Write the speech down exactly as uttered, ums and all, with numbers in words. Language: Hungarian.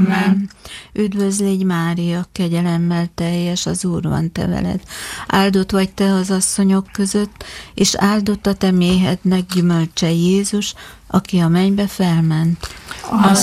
Amen. Üdvözl légy Mária, kegyelemmel teljes, az Úr van te veled. Áldott vagy te az asszonyok között, és áldott a te méhednek gyümölcse Jézus, aki a mennybe felment. Az